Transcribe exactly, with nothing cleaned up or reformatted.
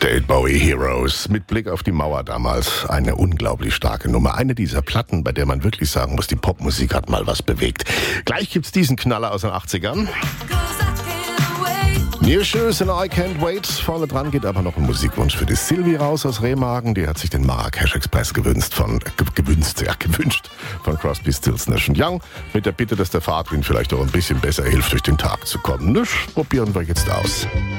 David Bowie Heroes. Mit Blick auf die Mauer damals eine unglaublich starke Nummer. Eine dieser Platten, bei der man wirklich sagen muss, die Popmusik hat mal was bewegt. Gleich gibt's diesen Knaller aus den achtzigern. New Shoes and I Can't Wait. Vorne dran geht aber noch ein Musikwunsch für die Silvi raus aus Remagen. Die hat sich den Marrakesch Express gewünscht von, äh, gewünscht, ja, gewünscht von Crosby, Stills, Nash und Young. Mit der Bitte, dass der Fahrtwind vielleicht auch ein bisschen besser hilft, durch den Tag zu kommen. Das probieren wir jetzt aus.